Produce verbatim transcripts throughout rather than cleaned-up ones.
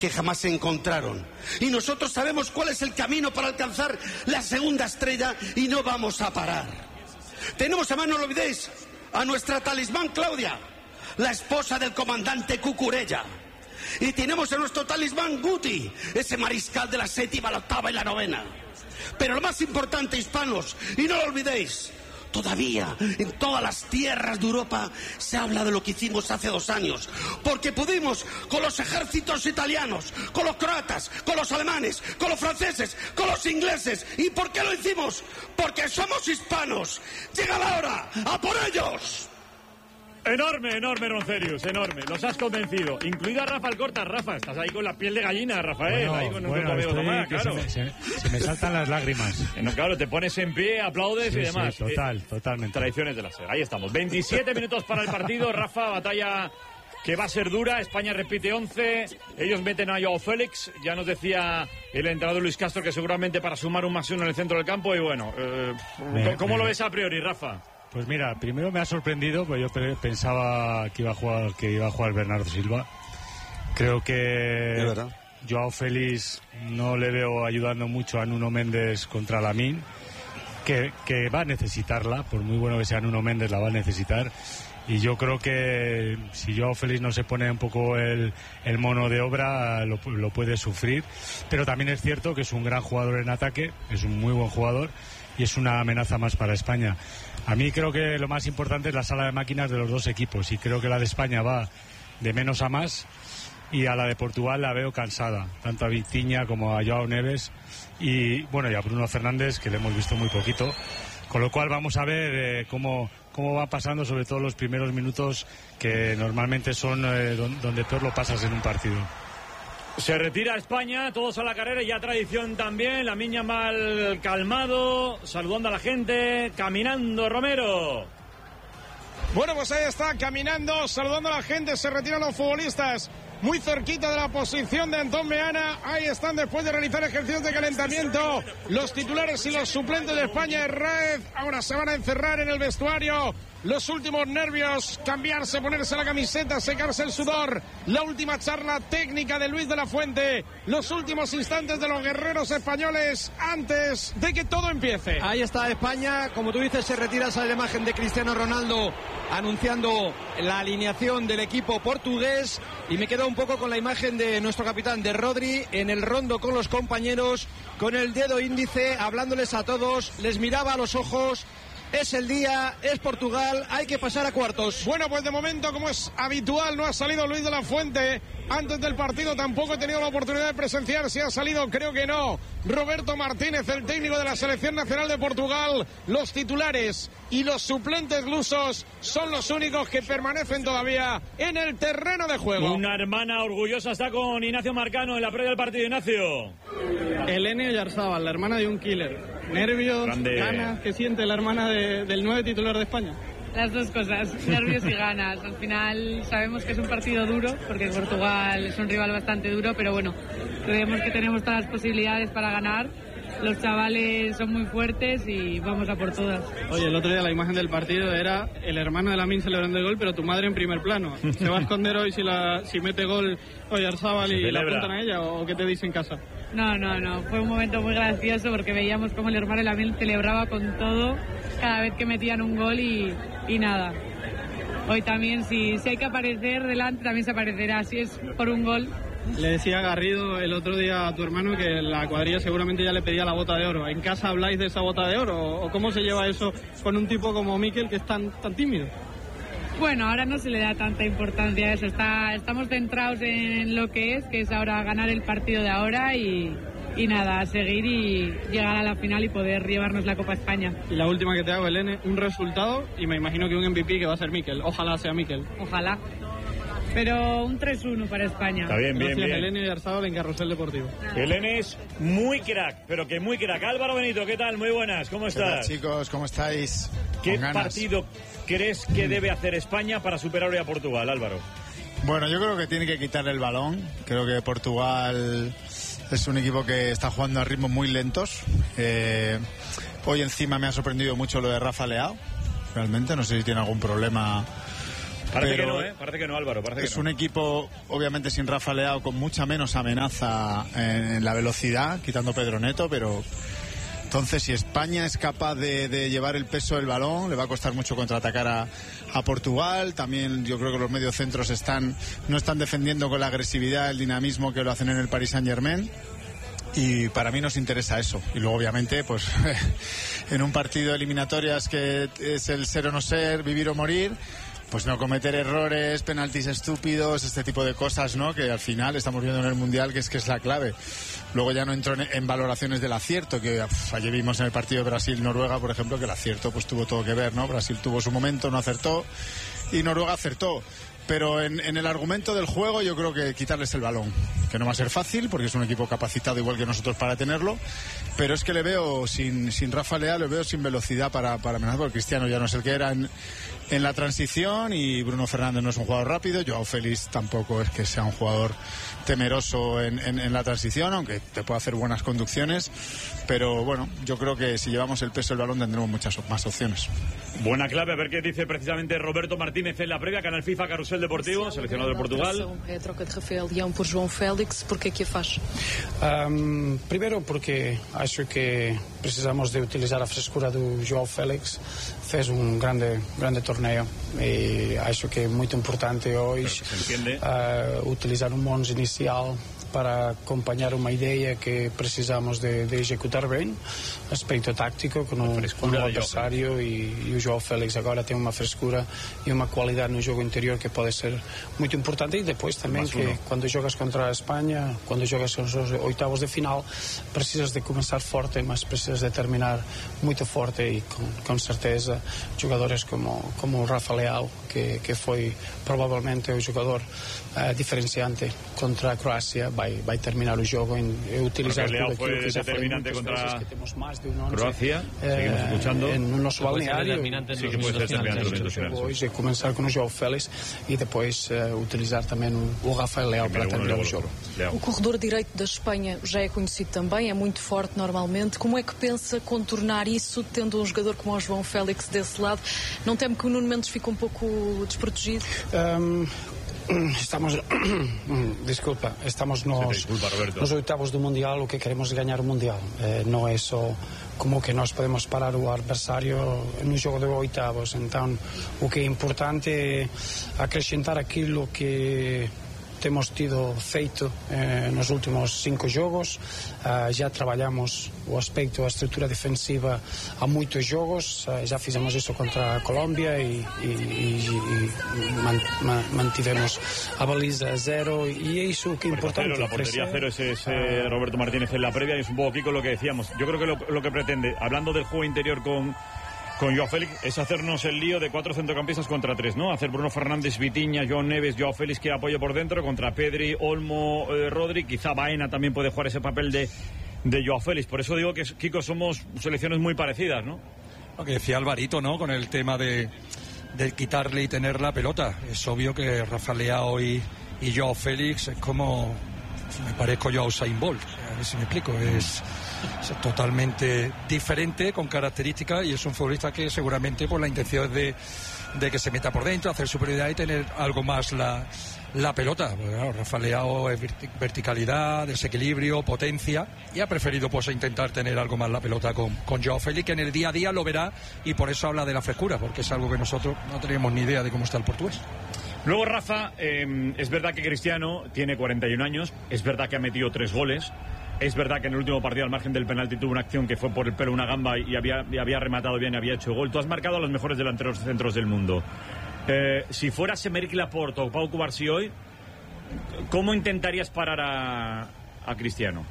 que jamás se encontraron. Y nosotros sabemos cuál es el camino para alcanzar la segunda estrella y no vamos a parar. Tenemos, además, no lo olvidéis, a nuestra talismán Claudia, la esposa del comandante Cucurella. Y tenemos a nuestro talismán Guti, ese mariscal de la séptima, la octava y la novena. Pero lo más importante, hispanos, y no lo olvidéis, todavía en todas las tierras de Europa se habla de lo que hicimos hace dos años, porque pudimos con los ejércitos italianos, con los croatas, con los alemanes, con los franceses, con los ingleses. ¿Y por qué lo hicimos? Porque somos hispanos. Llega la hora, ¡a por ellos! Enorme, enorme, Roncerius, enorme. Los has convencido. Incluida Rafa Alcorta. Rafa, estás ahí con la piel de gallina, Rafael. Bueno, ahí con bueno, amigo Tomás, que claro. se, me, se, se me saltan las lágrimas. No, claro, te pones en pie, aplaudes sí, y demás. Sí, total, eh, totalmente. Tradiciones de la SER. Ahí estamos. veintisiete minutos para el partido. Rafa, batalla que va a ser dura. España repite once. Ellos meten a Joao Félix. Ya nos decía el entrenador Luis Castro que seguramente para sumar un más uno en el centro del campo. Y bueno, eh, me, ¿cómo me... lo ves a priori, Rafa? Pues mira, primero me ha sorprendido, pues yo pensaba que iba a jugar que iba a jugar Bernardo Silva. Creo que Joao Félix no le veo ayudando mucho a Nuno Méndez contra Lamine, que, que va a necesitarla, por muy bueno que sea Nuno Méndez, la va a necesitar. Y yo creo que si Joao Félix no se pone un poco el, el mono de obra, lo, lo puede sufrir. Pero también es cierto que es un gran jugador en ataque, es un muy buen jugador y es una amenaza más para España. A mí creo que lo más importante es la sala de máquinas de los dos equipos y creo que la de España va de menos a más y a la de Portugal la veo cansada, tanto a Vitinha como a Joao Neves y bueno, y a Bruno Fernández, que le hemos visto muy poquito, con lo cual vamos a ver eh, cómo, cómo va pasando, sobre todo los primeros minutos que normalmente son eh, donde peor lo pasas en un partido. Se retira España, todos a la carrera, ya tradición también, la Miña mal calmado, saludando a la gente, caminando Romero. Bueno, pues ahí está, caminando, saludando a la gente, se retiran los futbolistas muy cerquita de la posición de Antón Meana. Ahí están después de realizar ejercicios de calentamiento los titulares y los suplentes de España. Herrera, ahora se van a encerrar en el vestuario. Los últimos nervios, cambiarse, ponerse la camiseta, secarse el sudor. La última charla técnica de Luis de la Fuente. Los últimos instantes de los guerreros españoles antes de que todo empiece. Ahí está España, como tú dices, se retira, sale la imagen de Cristiano Ronaldo anunciando la alineación del equipo portugués. Y me quedo un poco con la imagen de nuestro capitán, de Rodri, en el rondo con los compañeros, con el dedo índice, hablándoles a todos, les miraba a los ojos. Es el día, es Portugal, hay que pasar a cuartos. Bueno, pues de momento, como es habitual, no ha salido Luis de la Fuente. Antes del partido tampoco he tenido la oportunidad de presenciar si ha salido, creo que no. Roberto Martínez, el técnico de la Selección Nacional de Portugal. Los titulares y los suplentes lusos son los únicos que permanecen todavía en el terreno de juego. Una hermana orgullosa está con Ignacio Marcano en la previa del partido. Ignacio. Elena Oyarzábal, la hermana de un killer. Nervios, Grande. Ganas, ¿qué siente la hermana de, del nueve titular de España? Las dos cosas, nervios y ganas. Al final sabemos que es un partido duro, porque Portugal es un rival bastante duro, pero bueno, creemos que tenemos todas las posibilidades para ganar. Los chavales son muy fuertes y vamos a por todas. Oye, el otro día la imagen del partido era el hermano de Lamine celebrando el gol, pero tu madre en primer plano. ¿Se va a esconder hoy si, la, si mete gol Oyarzábal y la apuntan a ella, o qué te dice en casa? No, no, no, fue un momento muy gracioso porque veíamos cómo el hermano de Lamine celebraba con todo cada vez que metían un gol y, y nada. Hoy también, si, si hay que aparecer delante, también se aparecerá, si es por un gol. Le decía Garrido el otro día a tu hermano que la cuadrilla seguramente ya le pedía la bota de oro. ¿En casa habláis de esa bota de oro? ¿O cómo se lleva eso con un tipo como Mikel, que es tan, tan tímido? Bueno, ahora no se le da tanta importancia a eso. Está, estamos centrados en lo que es, que es ahora ganar el partido de ahora y, y nada, seguir y llegar a la final y poder llevarnos la Copa España. Y la última que te hago, Elene, un resultado y me imagino que un M V P que va a ser Mikel. Ojalá sea Mikel. Ojalá. Pero un tres uno para España. Está bien, bien, Gracias, bien. Elene Oyarzábal en Carrusel Deportivo. Elene es muy crack, pero que muy crack. Álvaro Benito, ¿qué tal? Muy buenas, ¿cómo estás? ¿Qué tal, chicos? ¿Cómo estáis? ¿Qué partido crees que debe hacer España para superar hoy a Portugal, Álvaro? Bueno, yo creo que tiene que quitar el balón. Creo que Portugal es un equipo que está jugando a ritmos muy lentos. Eh, hoy encima me ha sorprendido mucho lo de Rafa Leao. Realmente, no sé si tiene algún problema Parece pero que no, ¿eh? Parece que no, Álvaro. Parece es que no. un equipo, obviamente, sin Rafa Leao, con mucha menos amenaza en la velocidad, quitando Pedro Neto, pero... Entonces, si España es capaz de, de llevar el peso del balón, le va a costar mucho contraatacar a, a Portugal. También yo creo que los mediocentros están, no están defendiendo con la agresividad, el dinamismo que lo hacen en el Paris Saint-Germain. Y para mí nos interesa eso. Y luego, obviamente, pues en un partido de eliminatorias que es el ser o no ser, vivir o morir, pues no cometer errores, penaltis estúpidos, este tipo de cosas, ¿no? Que al final estamos viendo en el Mundial que es que es la clave. Luego ya no entro en, en valoraciones del acierto, que uf, ayer vimos en el partido de Brasil-Noruega, por ejemplo, que el acierto pues tuvo todo que ver, ¿no? Brasil tuvo su momento, no acertó, y Noruega acertó. Pero en, en el argumento del juego yo creo que quitarles el balón, que no va a ser fácil porque es un equipo capacitado igual que nosotros para tenerlo, pero es que le veo sin, sin Rafa Leao, le veo sin velocidad para, para amenazar, porque Cristiano ya no es el que era en, en la transición y Bruno Fernández no es un jugador rápido, Joao Félix tampoco es que sea un jugador temeroso en, en, en la transición, aunque te puede hacer buenas conducciones, pero bueno, yo creo que si llevamos el peso del balón tendremos muchas más opciones. Buena clave, a ver qué dice precisamente Roberto Martínez en la previa, Canal FIFA, Carrusel Deportivo, seleccionado de Portugal. É a troca de Rafael Leão por João Félix, ¿por qué que a faz? Um, primeiro porque acho que precisamos de utilizar a frescura do João Félix, fez um grande grande torneio e acho que é muito importante hoje uh, utilizar um onze inicial para acompanhar uma ideia que precisamos de, de executar bem, aspecto táctico com o, com o adversário e, e o João Félix agora tem uma frescura e uma qualidade no jogo interior que pode ser muito importante e depois também que quando jogas contra a Espanha, quando jogas os oitavos de final, precisas de começar forte, mas precisas de terminar muito forte e com, com certeza jogadores como, como o Rafa Leao, que, que foi provavelmente o jogador uh, diferenciante contra a Croácia, vai, vai terminar o jogo em utilizar tudo aquilo fue que já determinante foi contra que temos mais de um Croácia, eh, seguimos escuchando. En nosso balneário, sí que puede ser determinante los minutos hoje começar com o João Félix e depois uh, utilizar também o, o Rafael Leao para terminar o jogo. O corredor direito da Espanha já é conhecido também, é muito forte normalmente. Como é que pensa contornar isso, tendo um jogador como o João Félix desse lado? Não teme que o Nuno Mendes fique um pouco desprotegido? Um, Estamos, disculpa, estamos nos, disculpa, nos oitavos do Mundial, o que queremos é ganhar o Mundial. Eh, não é só como que nós podemos parar o adversário no jogo de oitavos. Então, o que é importante é acrescentar aquilo que temos tido feito eh, nos últimos cinco jogos. Uh, já trabalhamos o aspecto, a estrutura defensiva há muitos jogos. Uh, já fizemos isso contra a Colômbia e, e, e, e man, man, mantivemos a baliza a zero y eso que es importante. Cero, la portería cero es, es eh, Roberto Martínez en la previa y es un poco Kiko lo que decíamos. Yo creo que lo, lo que pretende, hablando del juego interior con con Joao Félix, es hacernos el lío de cuatro centrocampistas contra tres, ¿no? Hacer Bruno Fernández, Vitinha, João Neves, Joao Félix que apoye por dentro contra Pedri, Olmo, eh, Rodri, quizá Baena también puede jugar ese papel de, de Joao Félix. Por eso digo que, Kiko, somos selecciones muy parecidas, ¿no? Lo que decía Alvarito, ¿no? Con el tema de, de quitarle y tener la pelota. Es obvio que Rafa Leao y, y Joao Félix es como... Me parezco yo a Usain Bolt, a ver si me explico. Es... Es totalmente diferente, con características, y es un futbolista que seguramente pues la intención es de, de que se meta por dentro, hacer superioridad y tener algo más la, la pelota. Pues, claro, Rafa Leao es verticalidad, desequilibrio, potencia, y ha preferido pues intentar tener algo más la pelota con, con Joao Félix, que en el día a día lo verá, y por eso habla de la frescura, porque es algo que nosotros no tenemos ni idea de cómo está el portugués. Luego, Rafa, eh, es verdad que Cristiano tiene cuarenta y un años, es verdad que ha metido tres goles. Es verdad que en el último partido, al margen del penalti, tuvo una acción que fue por el pelo una gamba y había, y había rematado bien y había hecho gol. Tú has marcado a los mejores delanteros centros del mundo. Eh, si fuera Aymeric Laporte o Pau Cubarsí hoy, ¿cómo intentarías parar a, a Cristiano?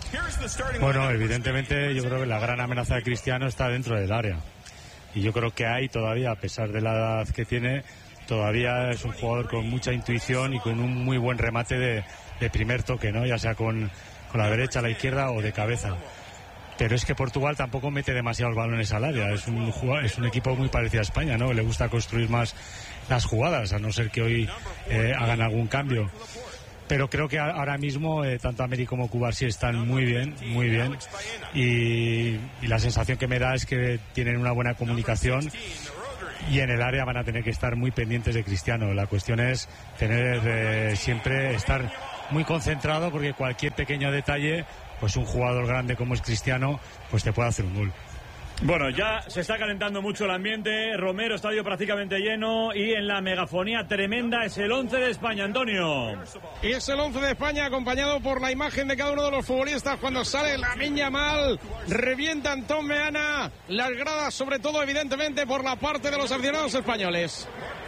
Bueno, evidentemente yo creo que la gran amenaza de Cristiano está dentro del área. Y yo creo que hay todavía, a pesar de la edad que tiene, todavía es un jugador con mucha intuición y con un muy buen remate de, de primer toque, ¿no? Ya sea con... con la derecha, la izquierda o de cabeza. Pero es que Portugal tampoco mete demasiados balones al área. Es un, es un equipo muy parecido a España, ¿no? Le gusta construir más las jugadas, a no ser que hoy eh, hagan algún cambio. Pero creo que ahora mismo eh, tanto Aymeric como Cubarsí están muy bien, muy bien. Y, y la sensación que me da es que tienen una buena comunicación y en el área van a tener que estar muy pendientes de Cristiano. La cuestión es tener eh, siempre estar muy concentrado, porque cualquier pequeño detalle, pues un jugador grande como es Cristiano, pues te puede hacer un gol. Bueno, ya se está calentando mucho el ambiente. Romero, estadio prácticamente lleno, y en la megafonía tremenda es el once de España, Antonio. Y es el once de España, acompañado por la imagen de cada uno de los futbolistas cuando sale Lamine Yamal. Revienta Antón Meana las gradas, sobre todo evidentemente por la parte de los aficionados españoles.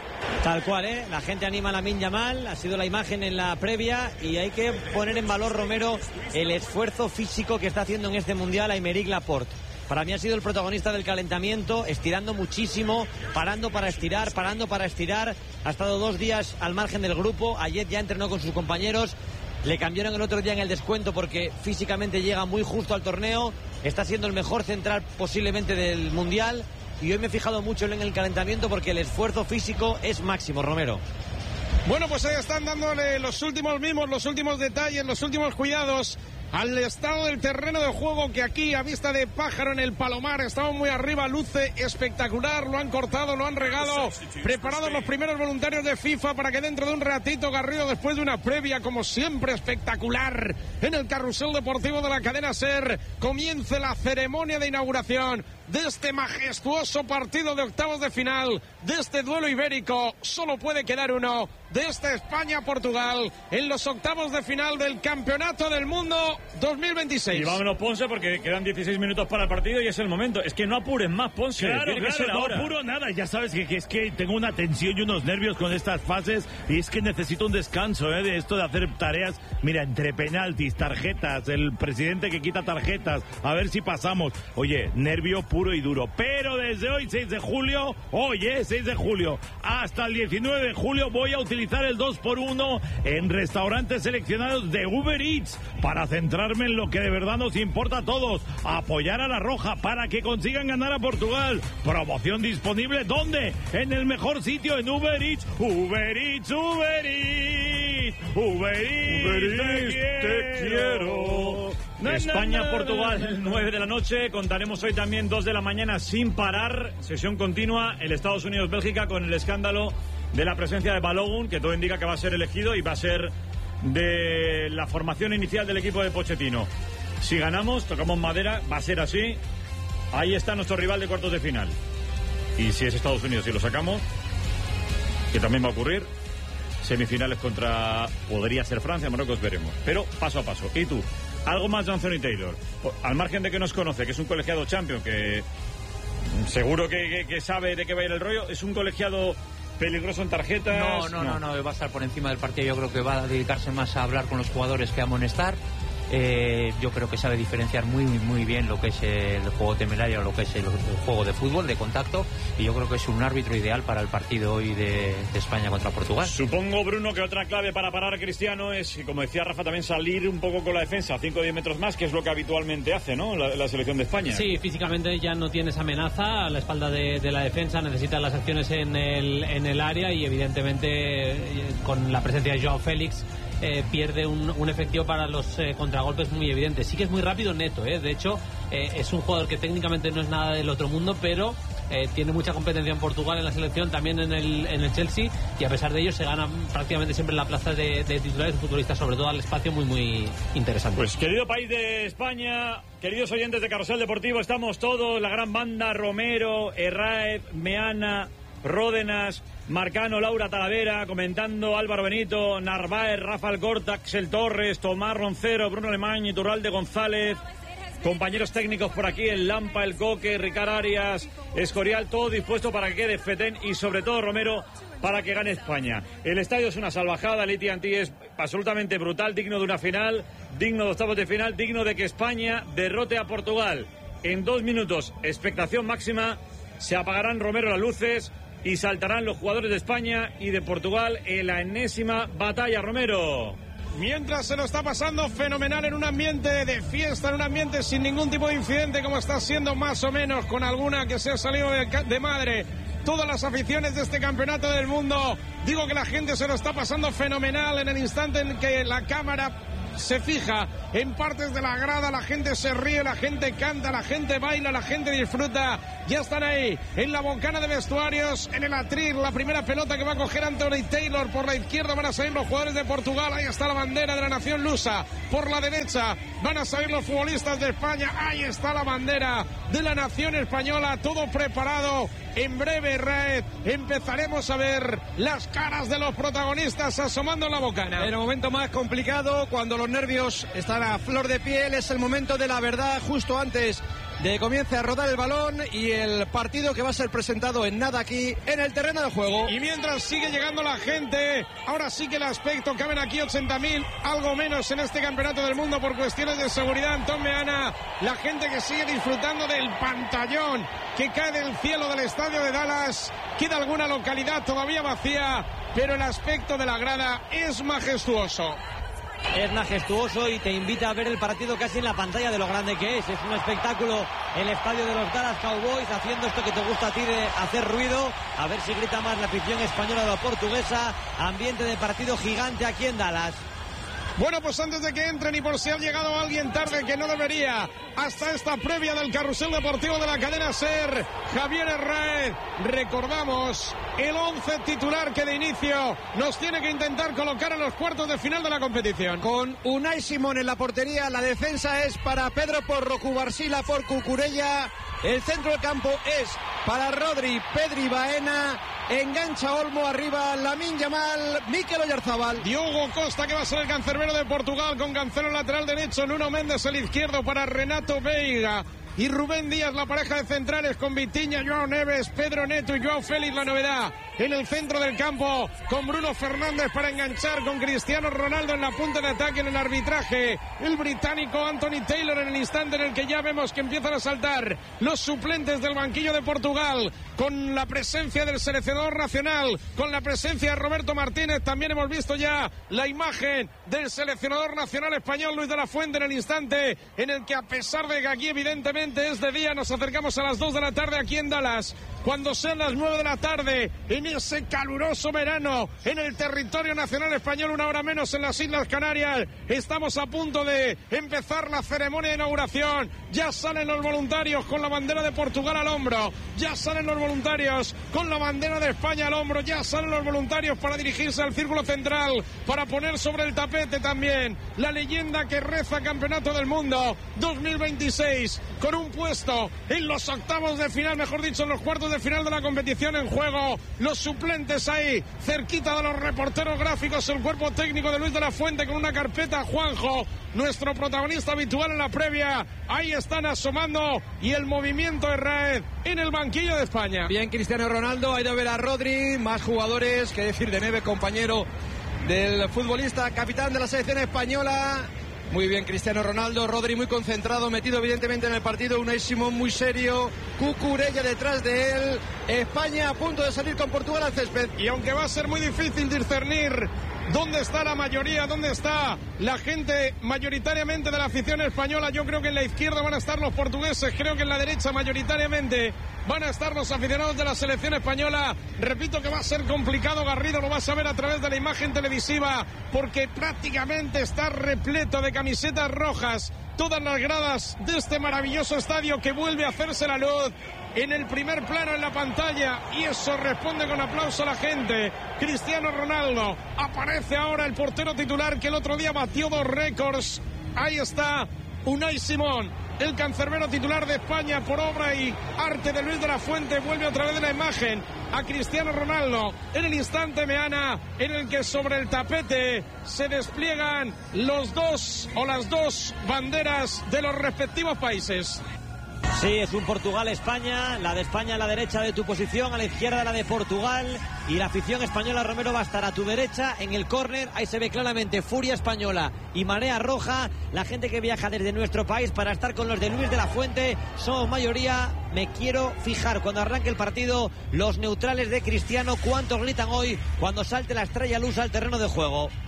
Tal cual, ¿eh? La gente anima a Lamine Yamal, ha sido la imagen en la previa, y hay que poner en valor, Romero, el esfuerzo físico que está haciendo en este Mundial Aymeric Laporte. Para mí ha sido el protagonista del calentamiento, estirando muchísimo, parando para estirar, parando para estirar. Ha estado dos días al margen del grupo, ayer ya entrenó con sus compañeros, le cambiaron el otro día en el descuento porque físicamente llega muy justo al torneo, está siendo el mejor central posiblemente del Mundial, y hoy me he fijado mucho en el calentamiento porque el esfuerzo físico es máximo, Romero. Bueno, pues ahí están dándole los últimos mimos, los últimos detalles, los últimos cuidados al estado del terreno de juego, que aquí a vista de pájaro en el Palomar estamos muy arriba, luce espectacular, lo han cortado, lo han regado, preparados los primeros voluntarios de FIFA para que dentro de un ratito Garrido, después de una previa como siempre espectacular en el carrusel deportivo de la cadena SER, comience la ceremonia de inauguración de este majestuoso partido de octavos de final, de este duelo ibérico. Solo puede quedar uno, de esta España-Portugal en los octavos de final del Campeonato del Mundo dos mil veintiséis. Y vámonos, Ponce, porque quedan dieciséis minutos para el partido y es el momento. Es que no apures más, Ponce. Claro, Tiene claro, que ser no ahora. apuro nada. Ya sabes que, que es que tengo una tensión y unos nervios con estas fases, y es que necesito un descanso, ¿eh? De esto de hacer tareas, mira, entre penaltis, tarjetas, el presidente que quita tarjetas, a ver si pasamos. Oye, nervio puro y duro. Pero desde hoy, seis de julio, oye, seis de julio, hasta el diecinueve de julio voy a utilizar el dos por uno en restaurantes seleccionados de Uber Eats para centrarme en lo que de verdad nos importa a todos, apoyar a la Roja para que consigan ganar a Portugal. Promoción disponible, ¿dónde? En el mejor sitio, en Uber Eats. Uber Eats, Uber Eats, Uber Eats, Uber Eats, te te quiero. España-Portugal, nueve de la noche. Contaremos hoy también dos de la mañana sin parar. Sesión continua, el Estados Unidos-Bélgica, con el escándalo de la presencia de Balogun, que todo indica que va a ser elegido y va a ser de la formación inicial del equipo de Pochettino. Si ganamos, tocamos madera, va a ser así. Ahí está nuestro rival de cuartos de final. Y si es Estados Unidos y lo sacamos, que también va a ocurrir, semifinales contra, podría ser Francia, Marruecos, veremos. Pero paso a paso. ¿Y tú? Algo más de Anthony Taylor, al margen de que nos conoce, que es un colegiado champion, que seguro que, que, que sabe de qué va a ir el rollo. Es un colegiado peligroso en tarjetas. No, no, no, no, no, va a estar por encima del partido. Yo creo que va a dedicarse más a hablar con los jugadores que a amonestar. Eh, yo creo que sabe diferenciar muy muy bien lo que es el juego temerario o lo que es el, el juego de fútbol, de contacto, y yo creo que es un árbitro ideal para el partido hoy de, de España contra Portugal. Supongo, Bruno, que otra clave para parar a Cristiano es, como decía Rafa, también salir un poco con la defensa, cinco o diez metros más, que es lo que habitualmente hace, ¿no?, la, la selección de España. Sí, físicamente ya no tienes amenaza a la espalda de, de la defensa, necesita las acciones en el, en el área, y evidentemente con la presencia de Joao Félix Eh, pierde un, un efectivo para los eh, contragolpes muy evidente. Sí que es muy rápido Neto, eh. de hecho eh, es un jugador que técnicamente no es nada del otro mundo, pero eh, tiene mucha competencia en Portugal, en la selección, también en el, en el Chelsea, y a pesar de ello se gana prácticamente siempre la plaza de, de titulares futbolistas, sobre todo al espacio, muy muy interesante. Pues querido país de España, queridos oyentes de Carrusel Deportivo, estamos todos, la gran banda, Romero, Herráez, Meana, Ródenas, Marcano, Laura Talavera, comentando Álvaro Benito, Narváez, Rafa Alcorta, Axel Torres, Tomás Roncero, Bruno Alemán, Iturralde González, compañeros técnicos por aquí, el Lampa, el Coque, Ricard Arias, Escorial, todo dispuesto para que quede Fetén y sobre todo Romero para que gane España. El estadio es una salvajada, el A T and T es absolutamente brutal, digno de una final, digno de octavos de final, digno de que España derrote a Portugal. En dos minutos, expectación máxima, se apagarán, Romero, las luces y saltarán los jugadores de España y de Portugal en la enésima batalla, Romero. Mientras se lo está pasando fenomenal en un ambiente de fiesta, en un ambiente sin ningún tipo de incidente, como está siendo más o menos, con alguna que se ha salido de, de madre. Todas las aficiones de este campeonato del mundo, digo que la gente se lo está pasando fenomenal en el instante en que la cámara se fija en partes de la grada, la gente se ríe, la gente canta, la gente baila, la gente disfruta ya están ahí en la boncana de vestuarios, en el atril, la primera pelota que va a coger Anthony Taylor. Por la izquierda van a salir los jugadores de Portugal, ahí está la bandera de la nación lusa. Por la derecha van a salir los futbolistas de España, ahí está la bandera de la nación española, todo preparado. En breve, Raed, empezaremos a ver las caras de los protagonistas asomando en la bocana. En el momento más complicado, cuando los nervios están a flor de piel, es el momento de la verdad, justo antes de que comience a rodar el balón y el partido que va a ser presentado en nada aquí, en el terreno de juego. Y mientras sigue llegando la gente, ahora sí que el aspecto, caben aquí ochenta mil, algo menos en este campeonato del mundo por cuestiones de seguridad. Antón Meana, la gente que sigue disfrutando del pantallón que cae del cielo del estadio de Dallas. Queda alguna localidad todavía vacía, pero el aspecto de la grada es majestuoso. Es majestuoso y te invita a ver el partido casi en la pantalla de lo grande que es. Es un espectáculo el estadio de los Dallas Cowboys, haciendo esto que te gusta a ti de hacer ruido. A ver si grita más la afición española o la portuguesa. Ambiente de partido gigante aquí en Dallas. Bueno, pues antes de que entren y por si ha llegado alguien tarde que no debería, hasta esta previa del carrusel deportivo de la cadena SER, Javier Herrera, recordamos el once titular que de inicio nos tiene que intentar colocar en los cuartos de final de la competición. Con Unai Simón en la portería, la defensa es para Pedro Porro, Cubarsila por Cucurella, el centro del campo es para Rodri, Pedri Baena, engancha Olmo, arriba Lamine Yamal, Mikel Oyarzabal. Diogo Costa, que va a ser el cancerbero de Portugal, con Cancelo lateral derecho, Nuno Méndez el izquierdo para Renato Veiga y Rubén Díaz, la pareja de centrales con Vitinha, Joao Neves, Pedro Neto y Joao Félix, la novedad en el centro del campo, con Bruno Fernández para enganchar, con Cristiano Ronaldo en la punta de ataque. En el arbitraje el británico Anthony Taylor, en el instante en el que ya vemos que empiezan a saltar los suplentes del banquillo de Portugal, con la presencia del seleccionador nacional, con la presencia de Roberto Martínez. También hemos visto ya la imagen del seleccionador nacional español, Luis de la Fuente, en el instante en el que, a pesar de que aquí evidentemente es de día, nos acercamos a las dos de la tarde aquí en Dallas, cuando sean las nueve de la tarde, en ese caluroso verano, en el territorio nacional español, una hora menos en las Islas Canarias. Estamos a punto de empezar la ceremonia de inauguración. Ya salen los voluntarios con la bandera de Portugal al hombro, ya salen los voluntarios con la bandera de España al hombro, ya salen los voluntarios para dirigirse al círculo central, para poner sobre el tapete también la leyenda que reza Campeonato del Mundo dos mil veintiséis, con un puesto en los octavos de final, mejor dicho, en los cuartos de final de la competición en juego. Los suplentes ahí, cerquita de los reporteros gráficos, el cuerpo técnico de Luis de la Fuente con una carpeta. Juanjo, nuestro protagonista habitual en la previa, ahí están asomando, y el movimiento de Raed en el banquillo de España. Bien, Cristiano Ronaldo, ha ido a ver a Rodri, más jugadores, que decir de Neves, compañero del futbolista, capitán de la selección española. Muy bien Cristiano Ronaldo, Rodri muy concentrado, metido evidentemente en el partido, Unai Simón muy serio, Cucurella detrás de él, España a punto de salir con Portugal al césped. Y aunque va a ser muy difícil discernir dónde está la mayoría, dónde está la gente mayoritariamente de la afición española, yo creo que en la izquierda van a estar los portugueses, creo que en la derecha mayoritariamente van a estar los aficionados de la selección española. Repito que va a ser complicado, Garrido, lo vas a ver a través de la imagen televisiva, porque prácticamente está repleto de camisetas rojas todas las gradas de este maravilloso estadio, que vuelve a hacerse la luz en el primer plano en la pantalla, y eso responde con aplauso a la gente. Cristiano Ronaldo, aparece ahora el portero titular que el otro día batió dos récords. Ahí está Unai Simón, el cancerbero titular de España por obra y arte de Luis de la Fuente. Vuelve otra vez de la imagen a Cristiano Ronaldo en el instante, Meana, en el que sobre el tapete se despliegan los dos o las dos banderas de los respectivos países. Sí, es un Portugal-España, la de España a la derecha de tu posición, a la izquierda la de Portugal, y la afición española, Romero, va a estar a tu derecha en el córner. Ahí se ve claramente furia española y marea roja. La gente que viaja desde nuestro país para estar con los de Luis de la Fuente somos mayoría. Me quiero fijar cuando arranque el partido los neutrales de Cristiano, cuántos gritan hoy cuando salte la estrella lusa al terreno de juego.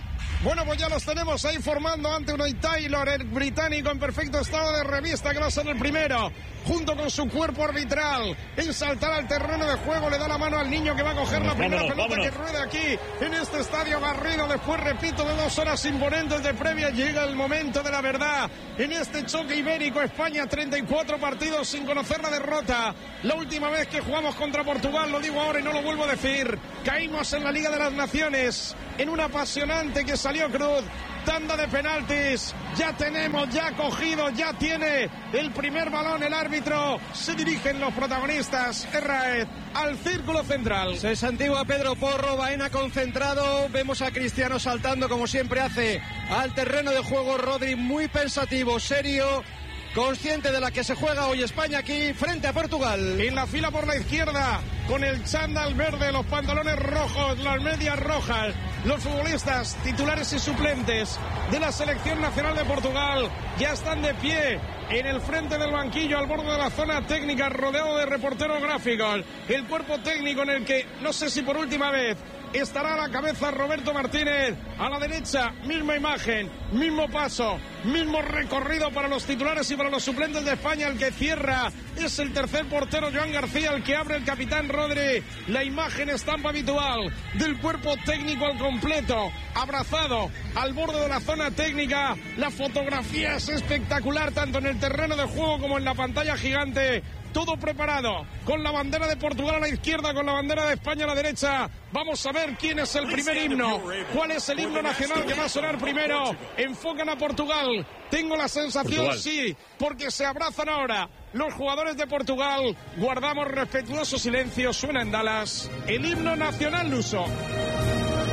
Bueno, pues ya los tenemos ahí formando ante Unai Taylor, el británico en perfecto estado de revista, que va a ser el primero, junto con su cuerpo arbitral, en saltar al terreno de juego. Le da la mano al niño que va a coger la primera vámonos, pelota vámonos. que rueda aquí en este estadio Garrido. Después, repito, de dos horas imponentes de previa, llega el momento de la verdad en este choque ibérico. España, treinta y cuatro partidos sin conocer la derrota. La última vez que jugamos contra Portugal, lo digo ahora y no lo vuelvo a decir, caímos en la Liga de las Naciones en un apasionante que salió Cruz. Tanda de penaltis, ya tenemos, ya cogido, ya tiene el primer balón el árbitro. Se dirigen los protagonistas, Herraez, al círculo central. Se santigua Pedro Porro, Baena concentrado. Vemos a Cristiano saltando como siempre hace al terreno de juego. Rodri muy pensativo, serio, consciente de la que se juega hoy España aquí frente a Portugal. En la fila por la izquierda, con el chándal verde, los pantalones rojos, las medias rojas, los futbolistas titulares y suplentes de la selección nacional de Portugal ya están de pie en el frente del banquillo, al borde de la zona técnica, rodeado de reporteros gráficos. El cuerpo técnico en el que, no sé si por última vez, estará a la cabeza Roberto Martínez. A la derecha, misma imagen, mismo paso, mismo recorrido para los titulares y para los suplentes de España. El que cierra es el tercer portero, Joan García, el que abre el capitán Rodri. La imagen estampa habitual del cuerpo técnico al completo, abrazado al borde de la zona técnica. La fotografía es espectacular, tanto en el terreno de juego como en la pantalla gigante. Todo preparado, con la bandera de Portugal a la izquierda, con la bandera de España a la derecha. Vamos a ver quién es el primer himno, cuál es el himno nacional que va a sonar primero. Enfocan a Portugal, tengo la sensación, Portugal. Sí, porque se abrazan ahora los jugadores de Portugal. Guardamos respetuoso silencio, suena en Dallas el himno nacional luso.